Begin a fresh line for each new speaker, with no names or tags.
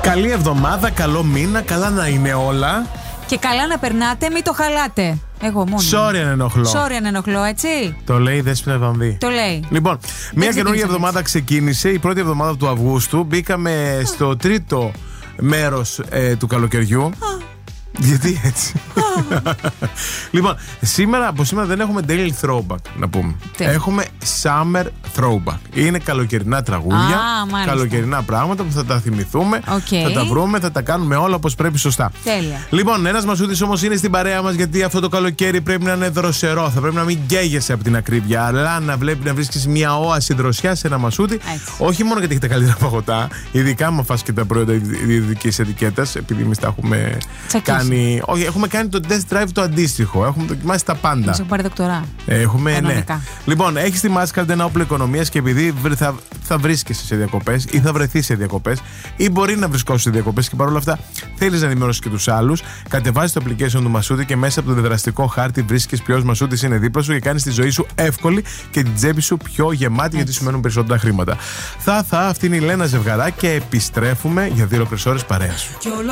Καλή εβδομάδα, καλό μήνα, καλά να είναι όλα.
Και καλά να περνάτε, μην το χαλάτε. Εγώ μόνο.
Sorry αν ενοχλώ.
Sorry αν ενοχλώ, έτσι.
Το λέει η Δέσποινα Βαμβή.
Το λέει.
Λοιπόν, μια καινούργια εβδομάδα ξεκίνησε. Η πρώτη εβδομάδα του Αυγούστου. Μπήκαμε στο τρίτο μέρος του καλοκαιριού. Γιατί έτσι. Λοιπόν, από σήμερα δεν έχουμε daily throwback, να πούμε. Έχουμε summer throwback. Είναι καλοκαιρινά τραγούδια, καλοκαιρινά πράγματα που θα τα θυμηθούμε, θα τα βρούμε, θα τα κάνουμε όλα όπως πρέπει σωστά.
Τέλεια.
Λοιπόν, ένας Μασούτης όμως είναι στην παρέα μας, γιατί αυτό το καλοκαίρι πρέπει να είναι δροσερό. Θα πρέπει να μην καίγεσαι από την ακρίβεια, αλλά να βρίσκεις μια όαση δροσιά σε ένα Μασούτη. Όχι μόνο γιατί έχει τα καλύτερα παγωτά, ειδικά με φας και τα προϊόντα ειδικής ετικέτας, επειδή εμείς τα έχουμε κάνει. Όχι, έχουμε κάνει το test drive το αντίστοιχο. Έχουμε δοκιμάσει τα πάντα.
Έχουμε πάρει δοκτορά.
Έχουμε, ναι. Λοιπόν, έχεις στη Mastercard ένα όπλο οικονομίας και επειδή θα βρίσκεσαι σε διακοπές ή θα βρεθείς σε διακοπές ή μπορεί να βρισκόσαι σε διακοπές και παρόλα αυτά θέλεις να ενημερώσεις και τους άλλους, κατεβάζεις το application του Μασούτη και μέσα από το διδραστικό χάρτη βρίσκεις ποιος Μασούτης είναι δίπλα σου και κάνεις τη ζωή σου εύκολη και την τσέπη σου πιο γεμάτη, γιατί σου μένουν περισσότερα χρήματα. Αυτή είναι η Λένα Ζευγαρά και επιστρέφουμε για 2 ολόκληρες ώρες παρέα σου.